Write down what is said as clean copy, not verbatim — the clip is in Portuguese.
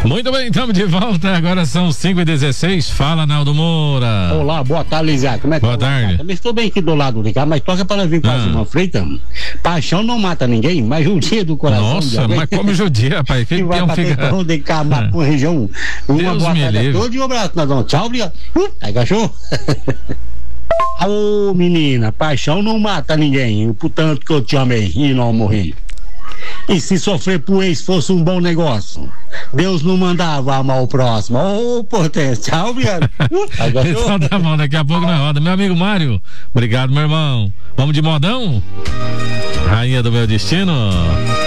Muito bem, estamos de volta. Agora são 5h16. Fala, Naldo Moura. Olá, boa tarde, Lisiado. Como é que boa tarde. Também estou bem aqui do lado do Ricardo, mas toca para vir fazer uma freita. Paixão não mata ninguém, mas judia do coração. Nossa, mas como judia, rapaz? Que vai bater fica... pão de acabar com a região. Uma Deus boa tarde a todos e um abraço, Nadão. Tchau, obrigado. Aí, cachorro. Ô, menina, paixão não mata ninguém. Portanto que eu te amei e não morri. E se sofrer por ex fosse um bom negócio, Deus não mandava amar o próximo. Ô, potência, tchau, viado. Então tá bom, daqui a pouco na roda. Meu amigo Mário, obrigado, meu irmão. Vamos de modão? Rainha do meu destino.